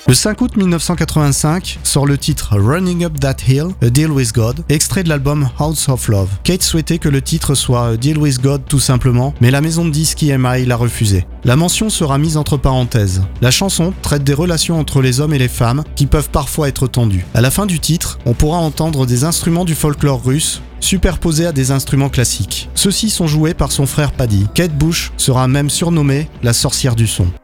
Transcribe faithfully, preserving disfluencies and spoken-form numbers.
Le cinq août mille neuf cent quatre-vingt-cinq sort le titre Running Up That Hill, A Deal With God, extrait de l'album House of Love. Kate souhaitait que le titre soit A Deal With God tout simplement, mais la maison de disques E M I l'a refusé. La mention sera mise entre parenthèses. La chanson traite des relations entre les hommes et les femmes qui peuvent parfois être tendues. À la fin du titre, on pourra entendre des instruments du folklore russe superposés à des instruments classiques. Ceux-ci sont joués par son frère Paddy. Kate Bush sera même surnommée la sorcière du son.